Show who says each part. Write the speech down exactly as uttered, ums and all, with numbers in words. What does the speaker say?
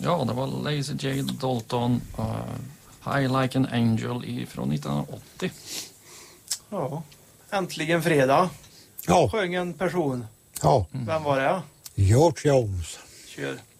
Speaker 1: Ja, det var Lazy J. Dalton, uh, High Like an Angel från nittonhundraåttio.
Speaker 2: Ja, äntligen fredag.
Speaker 3: Ja.
Speaker 2: Sjöng en person.
Speaker 3: Ja.
Speaker 2: Vem var det?
Speaker 3: George Jones.
Speaker 2: Kör.